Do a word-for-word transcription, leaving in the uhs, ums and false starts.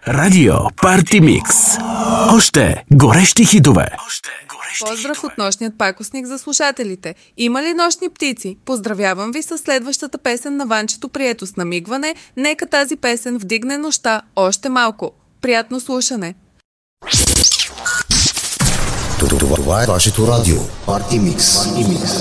Радио Парти Микс. Още горещи хитове. Поздрав от нощният пакостник за слушателите. Има ли нощни птици? Поздравявам ви с следващата песен на Ванчето Прието с намигване. Нека тази песен вдигне нощта още малко. Приятно слушане! Това е вашето радио. Парти Микс.